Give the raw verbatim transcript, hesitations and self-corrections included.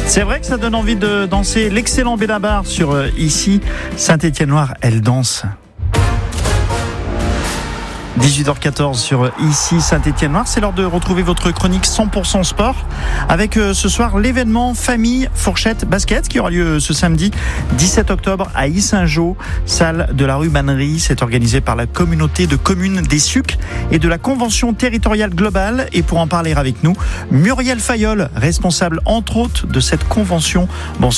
C'est vrai que ça donne envie de danser. L'excellent Benabar sur euh, ici, Saint-Étienne-Loire, elle danse. dix-huit heures quatorze sur ici Saint-Étienne-Loire. C'est l'heure de retrouver votre chronique cent pour cent sport avec euh, ce soir l'événement Famille Fourchette Basket qui aura lieu ce samedi dix-sept octobre à Yssingeaux, salle de la rue Bannery. C'est organisé par la communauté de communes des Sucs et de la Convention territoriale globale. Et pour en parler avec nous, Muriel Fayolle, responsable entre autres de cette convention. Bonsoir.